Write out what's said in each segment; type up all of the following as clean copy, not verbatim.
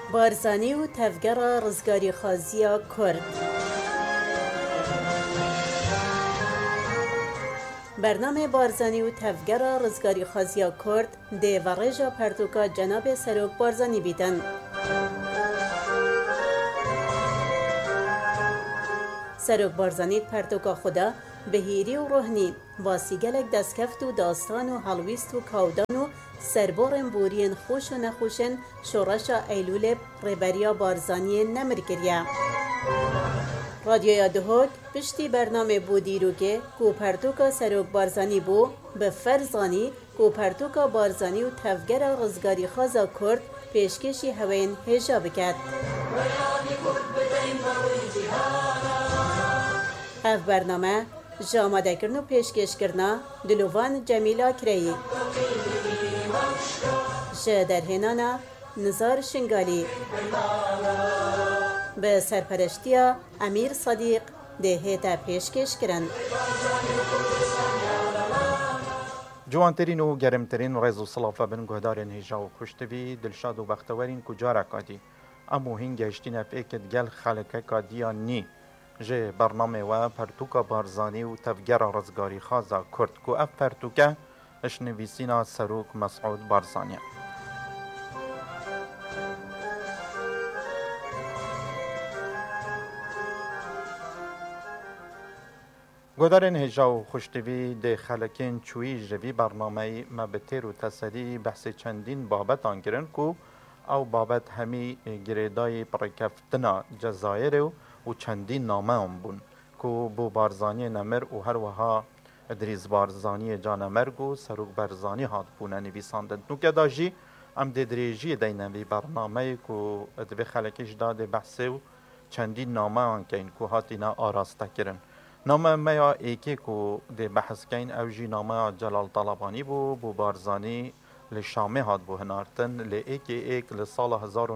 بارزانی و تفگر رزگاری خازیا کرد. برنامه بارزانی و تفگر رزگاری خازیا کرد ده و رژا پرتوکا جناب سروک بارزانی بیدن. سروک بارزانی پرتوکا خدا بهیری و روحنی واسیگلک دستکفت و داستان و حلویست و کودان و سربارن بورین خوش و نخوشن شورش ایلول ریبریا بارزانی نمر گریا. رادیو یادهوک پشتی برنامه بودی رو که پرتوکا سروک بارزانی بو به فرزانی پرتوکا بارزانی و تفگر رزگاری خازا کرد پیشکشی هوین هجا بکد. اف برنامه جامده کرن و پیشکش کرنا دلوان جمیلا کری در هنانا نزار شنگالی به سرپرشتیا امیر صدیق دهیتا پیشکش کرن. جوانترین و گرمترین رز و صلافه بن گهدارین هجا و کشتوی دلشاد و بختوارین کجارا کادی امو هنگ اشتین فیکت گل خالکه کادیا نی جه برنامه و پرتوکا بارزانی و تفگر رزگاری خازا کرد کو اف پرتوکا اشنویسینا سروک مسعود بارزانی. گودارن هجا و خوشتوی ده خلکین چوی جوی برنامه ما بتیر و تسری بحث چندین بابت آنگرن کو او بابت همی گریدای پرکفتنا جزایر و چندین نامه هم بون کو بو بارزانی نمر و هر وها ادریز بارزانی جانمرگ و سروک بارزانی هات بونه نویساندن نوکه داجی ام ده دریجی دینوی برنامه کو ادوی خلکیش داده بحث و چندین نامه آنکین کو هاتینا آراسته کرن. نامه میا ایکی کو ده بحث کین او جی نامه جلال طلبانی بو بارزانی لشامه هات بو هنارتن لی ایکی ایک لسال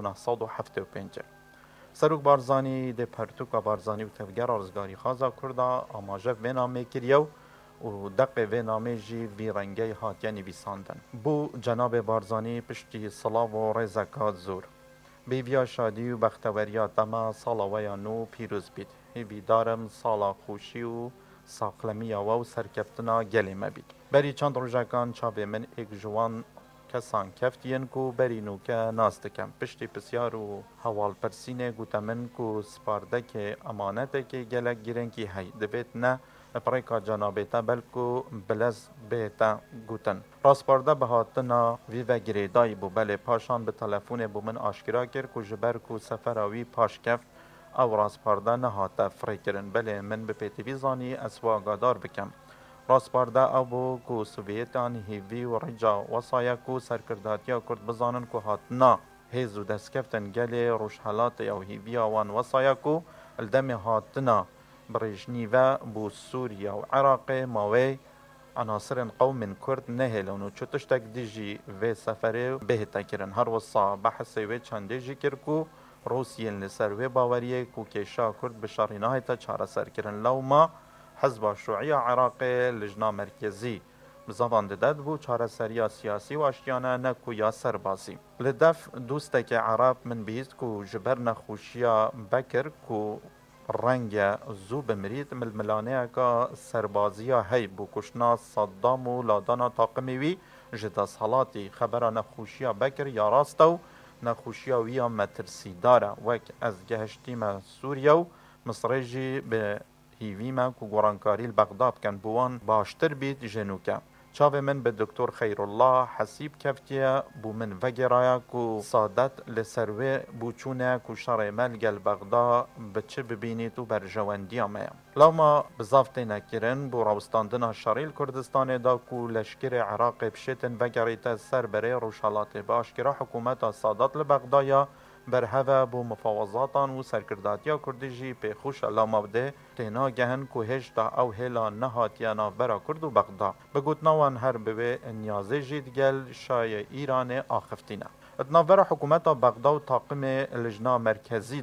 1975. سروک بارزانی ده پرتوکا بارزانی و تفگر رزگاری خازا کردا آماجه و نامه کریو و دقه و نامه جی وی رنگی هات یعنی بیساندن. بو جناب بارزانی پشتی صلاح و رزکات زور. بیویا شادی و بختوریات دما سالا ویا نو پیروز بید. هیوی دارم سالا خوشی و ساقلمی و سرکفتنا گلی مبید. بری چند روزکان چاوه من ایک جوان کسان کفتین کو بری نو که ناستکم پشتی پسیار و حوال پرسینه گوتا من کو سپارده که امانته که گلک گیرن کی هی دبیت نه پریکا جنابیتا بلکو بلز بیتا گوتن راسپارده بهاتنا وی و گریدای بو بله پاشان به تلفون بو من آشکرا کر کو جبر کو سفراوی پاش کفت او راسپارده نهاتا فری کرن بله من به پیتوی زانی اسوا آگادار بکم راسپارده او بو کو سوویتان هیوی و رجا وصایا کو سرکرداتیا کرد بزانن کو هاتنا هیزو دستکفتن گلی روشحالات او هیوی آوان وصایا کو الدم هاتنا برجنی و بو سوریا و عراق ماوی عناصر قوم کرد نهلون و چوتشتک دیجی و سفره بهتا کرن هر وصا بحث و چنده جی کرکو روسیین لسر و باوریه کو کشا کرد بشاریناه تا چاره سر کرن لو ما حزب شوعی عراق لجنا مرکزی بزبان داد بو چاره سریا سیاسی و اشتیانه نکو یا سربازی لدف دوستک عرب من بیست کو جبر نخوشیا بکر کو رنگ زو بمرید ململانه که سربازی هی بو کشنا صدام و لادانا طاقمی وی جدا صلاتی خبر نخوشیا بکر یا راستو نخوشیا ویا مترسی داره وک از گهشتیم سوریا و مصر جی به هیویما کو گورانکاری بغداد کن بوان باشتر بید جنوکا چاوه من به دکتر خیرالله حسیب کفتیه بو من وگرایا کو سادت لسروه بوچونه کو شر ملگل بغداد بچه ببینید و بر جواندی آمه لما بزافته نکرن بو راوستاندن شریل کردستان دا کو لشکر عراق بشتن وگریت سر بره روشالات باشکره حکومت سادت لبغدایا بر هوا بو مفاوضاتان و سرکرداتیا کردجی په خوش علامه بده تینا گهن کو هجدا او هلا نهاتیانا برا کرد و بغدا بگوتناوان هر بوه نیازه جید گل شای ایران آخفتینا اتناور حکومت بغدا و طاقم لجنا مرکزی دا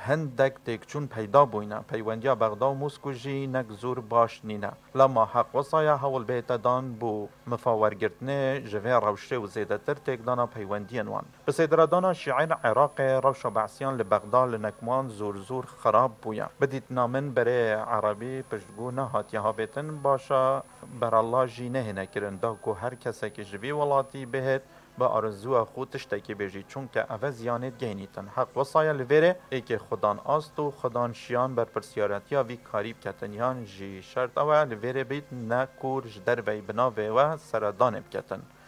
هندک تکچون پیدا بوینه پیوندیا بغدا و موسکو جی نک زور باش نینه لما حق وصایا هول بیت دان بو مفاورگرتنه جوه روشه و زیده تر تکدانا پیوندین وان بسیدردانا شیعین عراق روش بعسیان لبغدا لنکمان زور زور خراب بویا بدیت نامن بره عربی پشتگو نهات یها بیتن باشا بر الله جی نهنه کرن دا که هر کسی که جوی ولاتی بهت با آرزو خود تشتکی بیجی چون که اوه زیانت گینیتن حق وصایا لویره ای که خودان آست و خودان شیان بر پرسیارتیا وی کاریب کتن یان جی شرط اوه لویره بیت نکور جدر بی بناوه و سردان بکتن